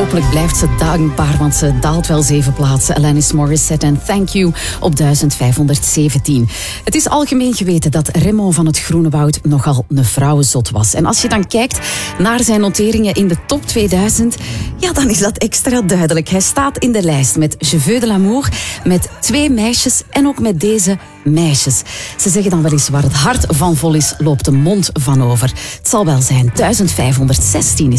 Hopelijk blijft ze dankbaar, want ze daalt wel 7 plaatsen. Alanis Morissette en Thank You op 1517. Het is algemeen geweten dat Remo van het Groene Woud nogal een vrouwenzot was. En als je dan kijkt naar zijn noteringen in de top 2000, ja, dan is dat extra duidelijk. Hij staat in de lijst met Je veux de l'amour, met 2 meisjes en ook met deze meisjes. Ze zeggen dan wel eens waar het hart van vol is, loopt de mond van over. Het zal wel zijn, 1516 is